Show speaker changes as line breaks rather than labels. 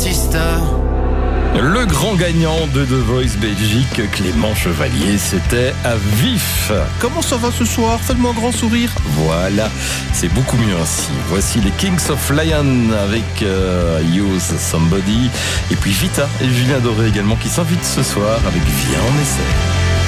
artiste.
Le grand gagnant de The Voice Belgique, Clément Chevalier, c'était à vif. Comment ça va ce soir? Faites-moi un grand sourire. Voilà, c'est beaucoup mieux ainsi. Voici les Kings of Lion avec Use Somebody. Et puis Vita et Julien Doré également qui s'invitent ce soir avec Viens en essai.